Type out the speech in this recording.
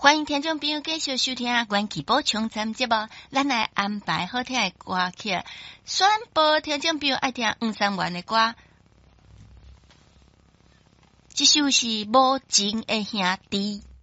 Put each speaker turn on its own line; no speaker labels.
欢迎听众朋友继续收听元气补充咱节目，咱来安排好听的歌曲，宣布听众朋友爱听吴三元的歌。这首是无情的兄弟。